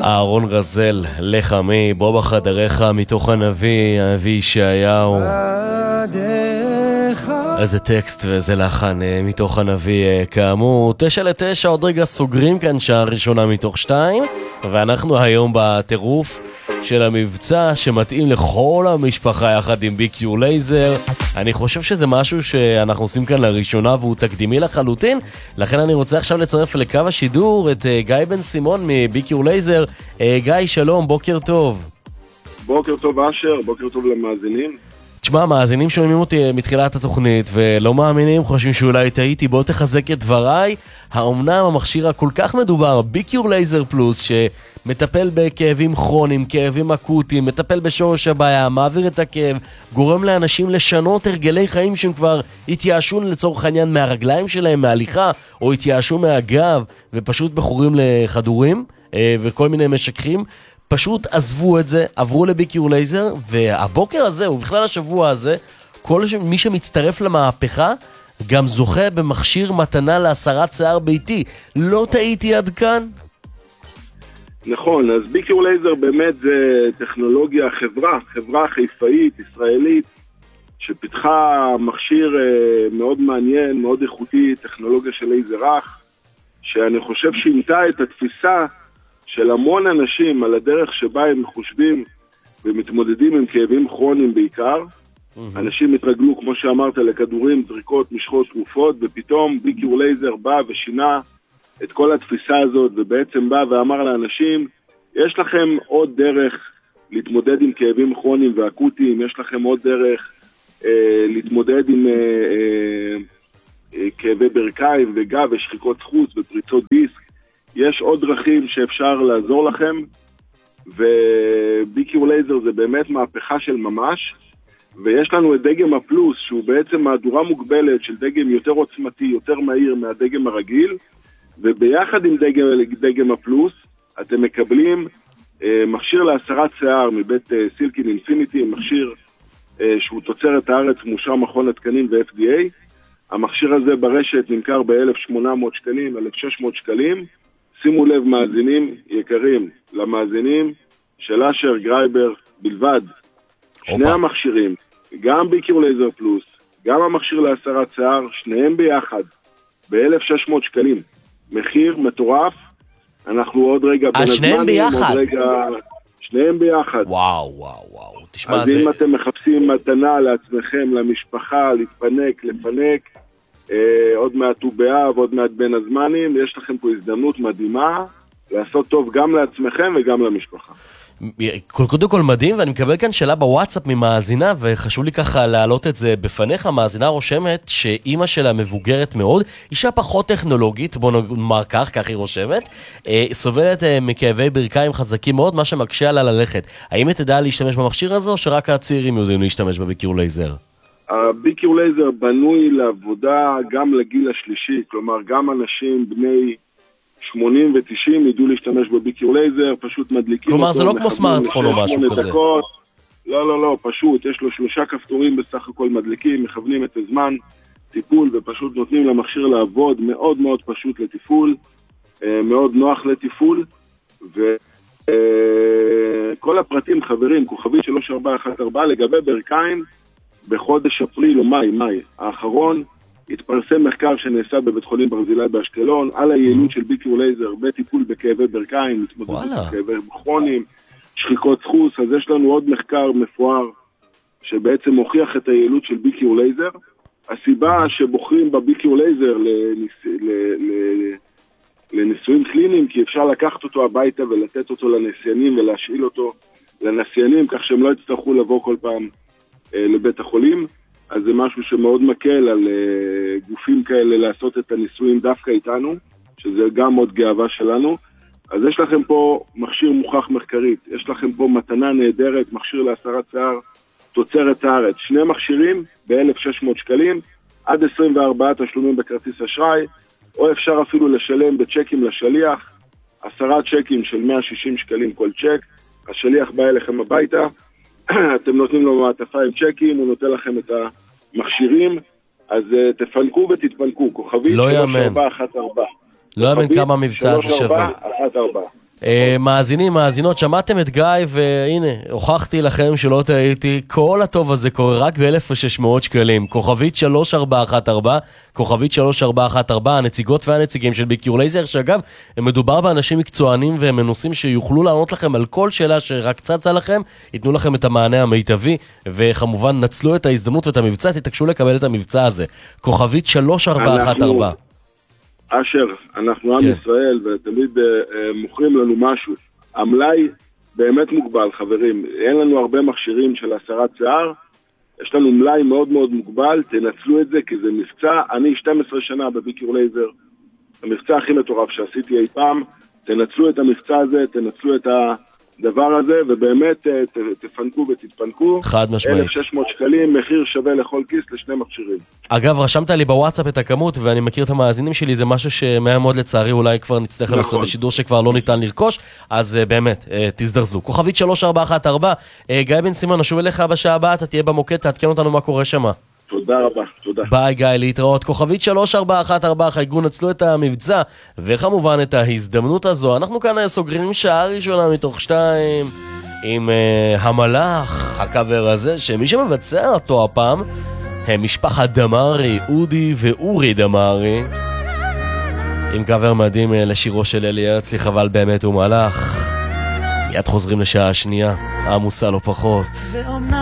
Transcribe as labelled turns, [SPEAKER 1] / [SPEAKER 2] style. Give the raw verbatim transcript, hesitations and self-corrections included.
[SPEAKER 1] אהרון רזל, לך מי, בוא בחדריך מתוך הנביא, הנביא ישעיהו. איזה טקסט ואיזה לחן מתוך הנביא כאמור. תשע לתשע, עוד רגע סוגרים כאן שעה ראשונה מתוך שתיים, ואנחנו היום בטירוף של המבצע שמתאים לכל המשפחה יחד עם ביק יור לייזר. אני חושב שזה משהו שאנחנו עושים כאן לראשונה והוא תקדימי לחלוטין, לכן אני רוצה עכשיו לצרף לקו השידור את גיא בן סימון מביק יור לייזר. גיא, שלום, בוקר טוב.
[SPEAKER 2] בוקר טוב אשר, בוקר טוב למאזינים.
[SPEAKER 1] תשמע, מאזינים שומעים אותי מתחילת התוכנית ולא מאמינים, חושבים שאולי טעיתי, בוא תחזק את דבריי. האומנם המכשיר הכל כך מדובר, ביק יור לייזר פלוס, שמטפל בכאבים כרוניים, כאבים אקוטיים, מטפל בשורש הבעיה, מעביר את הכאב, גורם לאנשים לשנות הרגלי חיים שהם כבר התייאשו לצורך העניין מהרגליים שלהם, מהליכה, או התייאשו מהגב, ופשוט בחורים לחדורים וכל מיני משככים. פשוט עזבו את זה, עברו לביק יור לייזר, והבוקר הזה, ובכלל השבוע הזה, כל מי שמצטרף למהפכה, גם זוכה במכשיר מתנה להסרת שיער ביתי. לא טעיתי עד כאן?
[SPEAKER 2] נכון, אז ביק יור לייזר באמת זה טכנולוגיה, חברה, חברה חיפאית, ישראלית, שפיתחה מכשיר מאוד מעניין, מאוד איכותי, טכנולוגיה של לייזר רך, שאני חושב שינתה את התפיסה של המון אנשים על הדרך שבה הם חושבים ומתמודדים עם כאבים כרוניים בעיקר. Mm-hmm. אנשים התרגלו, כמו שאמרת, לכדורים, זריקות, משחות, תרופות, ופתאום ביק יור לייזר בא ושינה את כל התפיסה הזאת, ובעצם בא ואמר לאנשים, יש לכם עוד דרך להתמודד עם כאבים כרוניים ואקוטיים, יש לכם עוד דרך אה, להתמודד עם אה, אה, אה, כאבי ברכיים וגב ושחיקות חוץ ופריצות דיסק. יש עוד דרכים שאפשר לעזור לכם, וביק יור לייזר זה באמת מהפכה של ממש, ויש לנו את דגם הפלוס, שהוא בעצם מהדורה מוגבלת של דגם יותר עוצמתי, יותר מהיר מהדגם הרגיל, וביחד עם דגם, דגם הפלוס, אתם מקבלים אה, מכשיר להסרת שיער מבית אה, סילקין אינפיניטי, מכשיר אה, שהוא תוצרת הארץ, מאושר מכון התקנים ו-אף די איי. המכשיר הזה ברשת נמכר ב-אלף שמונה מאות שקלים, אלף שש מאות שקלים. שימו לב מאזינים יקרים, למאזינים של אשר גרייבר בלבד. שני המכשירים, גם ביק יור לייזר פלוס, גם המכשיר להסרת שיער, שניהם ביחד, ב-אלף שש מאות שקלים. מחיר מטורף, אנחנו עוד רגע...
[SPEAKER 1] אז שניהם ביחד?
[SPEAKER 2] רגע, שניהם ביחד.
[SPEAKER 1] וואו, וואו, וואו. תשמע,
[SPEAKER 2] אז
[SPEAKER 1] זה...
[SPEAKER 2] אם אתם מחפשים מתנה לעצמכם, למשפחה, להתפנק, לפנק, אה, עוד מעט הוא באב, עוד מעט בין הזמנים, יש לכם פה הזדמנות מדהימה, לעשות טוב גם לעצמכם וגם למשפחה.
[SPEAKER 1] קודם כל מדהים, ואני מקבל כאן שאלה בוואטסאפ ממאזינה, וחשוב לי ככה להעלות את זה בפניך. מאזינה רושמת שאימא שלה מבוגרת מאוד, אישה פחות טכנולוגית, בוא נאמר כך, כך היא רושמת, סובלת מכאבי ברכיים חזקים מאוד, מה שמקשה עליה ללכת. האם היא תדע להשתמש במכשיר הזה, או שרק הצעירים יודעים להשתמש בביק יור לייזר?
[SPEAKER 2] הביק יור לייזר בנוי לעבודה גם לגיל השלישי, כלומר גם אנשים בני שמונים ותשעים ידעו להשתמש בביק יור לייזר, פשוט מדליקים
[SPEAKER 1] כלומר,
[SPEAKER 2] אותו.
[SPEAKER 1] זה לא כמו סמארטפון או משהו כזה.
[SPEAKER 2] דקות. לא, לא, לא, פשוט, יש לו שלושה כפתורים בסך הכל מדליקים, מכוונים את הזמן, טיפול, ופשוט נותנים למכשיר לעבוד, מאוד מאוד פשוט לטיפול, מאוד נוח לטיפול, וכל הפרטים חברים, כוכבית שלוש ארבע אחת ארבע, לגבי ברכיים, בחודש אפריל או מאי, מאי האחרון, התפרסם מחקר שנעשה בבית חולים ברזילי באשקלון על היעילות של ביק יור לייזר בטיפול בכאבי ברכיים, התמודדות בכאבי כרוניים, שחיקות סחוס. אז יש לנו עוד מחקר מפואר שבעצם מוכיח את היעילות של ביק יור לייזר. הסיבה שבוחרים בביק יור לייזר לניס... לניסויים קליניים, כי אפשר לקחת אותו הביתה ולתת אותו לנסיינים ולהשאיל אותו לנסיינים, כך שהם לא יצטרכו לבוא כל פעם לבית החולים. אז זה משהו שמאוד מקל על uh, גופים כאלה לעשות את הניסויים דווקא איתנו, שזה גם עוד גאווה שלנו. אז יש לכם פה מכשיר מוכח מחקרית, יש לכם פה מתנה נהדרת, מכשיר להסרת שיער, תוצרת הארץ. שני מכשירים ב-אלף שש מאות שקלים, עד עשרים וארבעה תשלומים בכרטיס אשראי, או אפשר אפילו לשלם בצ'קים לשליח, עשרה צ'קים של מאה ושישים שקלים כל צ'ק, השליח בא אליכם הביתה, אתם נותנים לו מעטפה עם צ'קים, הוא נותן לכם את המכשירים, אז uh, תפנקו ותתפנקו, כוכבית
[SPEAKER 1] לא
[SPEAKER 2] שלוש ארבע אחת ארבע.
[SPEAKER 1] לא יאמן כמה מבצע זה שווה. מאזינים, מאזינות, שמעתם את גיא, והנה, הוכחתי לכם שלא טעיתי, כל הטוב הזה קורה רק ב-אלף ושש מאות שקלים, כוכבית שלוש ארבע אחת ארבע, כוכבית שלוש ארבע אחת ארבע, הנציגות והנציגים של ביקיור לייזר, שאגב, מדובר באנשים מקצוענים ומנוסים שיוכלו לענות לכם על כל שאלה שרק צצה לכם, ייתנו לכם את המענה המיטבי, וכמובן נצלו את ההזדמנות ואת המבצע, תתעקשו לקבל את המבצע הזה, כוכבית שלוש ארבע אחת ארבע.
[SPEAKER 2] אשר, אנחנו עם כן. ישראל, ותמיד uh, uh, מוכרים לנו משהו. המלאי באמת מוגבל, חברים. אין לנו הרבה מכשירים של הסרת שיער. יש לנו מלאי מאוד מאוד מוגבל. תנצלו את זה, כי זה מבצע. אני שתים עשרה שנה בביקיור לייזר. המבצע הכי מטורף שעשיתי אי פעם. תנצלו את המבצע הזה, תנצלו את הדבר הזה, ובאמת ת, תפנקו ותתפנקו.
[SPEAKER 1] חד משמעית.
[SPEAKER 2] אלף ושש מאות שקלים, מחיר שווה לכל כיס לשני מכשירים.
[SPEAKER 1] אגב, רשמת לי בוואטסאפ את הכמות, ואני מכיר את המאזינים שלי, זה משהו שמהמוד לצערי אולי כבר נצטרך נכון. למסר בשידור שכבר לא ניתן לרכוש, אז uh, באמת, uh, תזדרזו. כוכבית שלוש ארבע אחת ארבע, uh, גיא בן סימון, נשוב אליך בשעה הבאה, אתה תהיה במוקד, תעדכן אותנו מה קורה שמה.
[SPEAKER 2] תודה רבה, תודה.
[SPEAKER 1] ביי גיא, להתראות. כוכבית שלוש ארבע אחת ארבע, חייגו, נצלו את המבצע, וכמובן את ההזדמנות הזו. אנחנו כאן סוגרים שעה ראשונה מתוך שתיים, עם uh, המלאך, הקאבר הזה, שמי שמבצע אותו הפעם, הם משפחת דמרי, אודי ואורי דמרי, עם קאבר מדהים לשירו של אלי הרצלי, חבל באמת הוא מלאך. מיד חוזרים לשעה השנייה, עמוסה לא פחות.